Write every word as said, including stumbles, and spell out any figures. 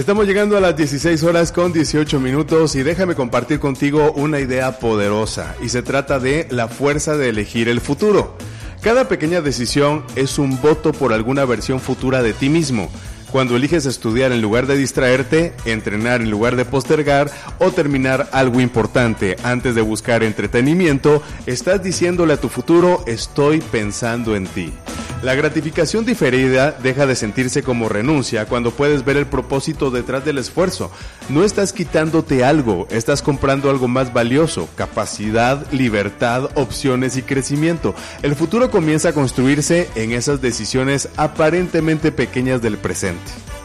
Estamos llegando a las dieciséis horas con dieciocho minutos y déjame compartir contigo una idea poderosa, y se trata de la fuerza de elegir el futuro. Cada pequeña decisión es un voto por alguna versión futura de ti mismo. Cuando eliges estudiar en lugar de distraerte, entrenar en lugar de postergar o terminar algo importante antes de buscar entretenimiento, estás diciéndole a tu futuro: estoy pensando en ti. La gratificación diferida deja de sentirse como renuncia cuando puedes ver el propósito detrás del esfuerzo. No estás quitándote algo, estás comprando algo más valioso: capacidad, libertad, opciones y crecimiento. El futuro comienza a construirse en esas decisiones aparentemente pequeñas del presente.